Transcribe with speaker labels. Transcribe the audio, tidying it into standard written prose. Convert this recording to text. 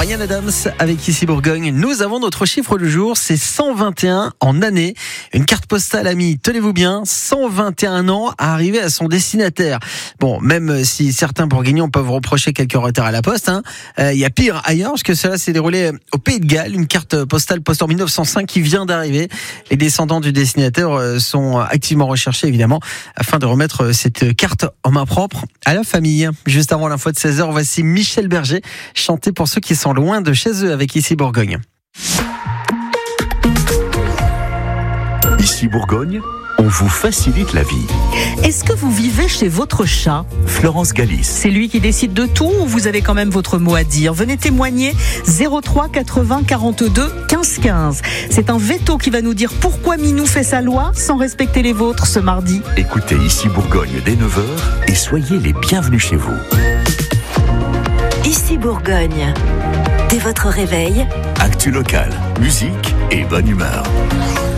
Speaker 1: Bryan Adams avec Ici Bourgogne. Nous avons notre chiffre du jour, c'est 121 en année. Une carte postale, amis, tenez-vous bien, 121 ans à arriver à son destinataire. Bon, même si certains bourguignons peuvent reprocher quelques retards à la poste, y a pire ailleurs, parce que cela s'est déroulé au Pays de Galles, une carte postale postée en 1905 qui vient d'arriver. Les descendants du destinataire sont activement recherchés, évidemment, afin de remettre cette carte en main propre à la famille. Juste avant l'info de 16h, voici Michel Berger, chanter pour ceux qui sont loin de chez eux avec Ici Bourgogne.
Speaker 2: Ici Bourgogne, on vous facilite la vie.
Speaker 3: Est-ce que vous vivez chez votre chat ?
Speaker 2: Florence Galis.
Speaker 3: C'est lui qui décide de tout ou vous avez quand même votre mot à dire ? Venez témoigner 03 80 42 15 15. C'est un veto qui va nous dire pourquoi Minou fait sa loi sans respecter les vôtres ce mardi.
Speaker 2: Écoutez Ici Bourgogne dès 9h et soyez les bienvenus chez vous.
Speaker 4: Ici Bourgogne. Dès votre réveil,
Speaker 2: Actu local, musique et bonne humeur.